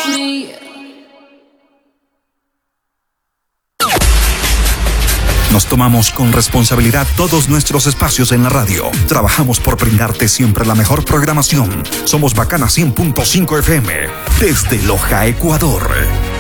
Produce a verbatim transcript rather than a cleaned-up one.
Nos tomamos con responsabilidad todos nuestros espacios en la radio. Trabajamos por brindarte siempre la mejor programación. Somos Bacana cien punto cinco F M, desde Loja, Ecuador.